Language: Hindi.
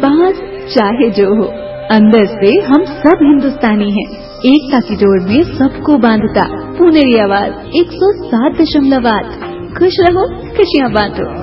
पास चाहे जो हो, अंदर से हम सब हिंदुस्तानी हैं। एकता की डोर में सबको बांधता पुनेरी आवाज 107.8। खुश रहो, खुशियाँ बांटो।